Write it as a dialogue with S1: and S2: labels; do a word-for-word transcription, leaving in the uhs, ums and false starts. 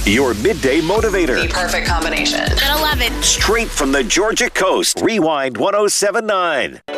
S1: your midday motivator.
S2: The perfect combination.
S3: Gonna love it.
S1: Straight from the Georgia coast. Rewind one oh seven point nine.